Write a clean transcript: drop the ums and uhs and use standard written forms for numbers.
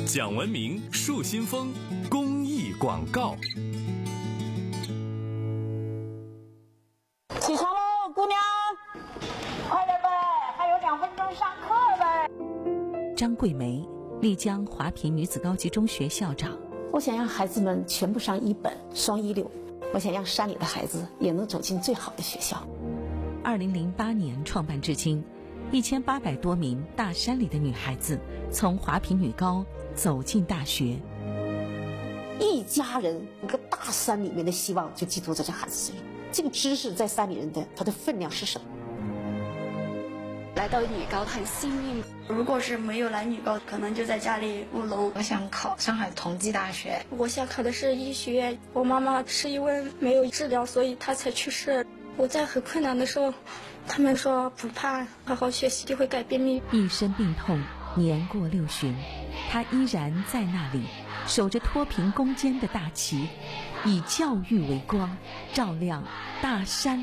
讲文明树新风公益广告。 起床喽，姑娘，快点呗，还有2分钟上课呗。 张桂梅，丽江华坪女子高级中学校长。 我想让孩子们全部上1本双1流，我想让山里的孩子也能走进最好的学校。 2008年创办至今，1800多名大山里的女孩子从华坪女高走进大学。 一家人，一个大山里面的希望就寄托在这孩子身上。这个知识在山里人的它的分量是什么？ 来到女高很幸运， 如果是没有来女高，可能就在家里务农。 我想考上海同济大学。 我想考的是医学院。我妈妈是因为没有治疗，所以她才去世。我在很困难的时候，他们说不怕，好好学习就会改变命运。 一身病痛，年过60旬，她依然在那里，守着脱贫攻坚的大旗，以教育为光，照亮大山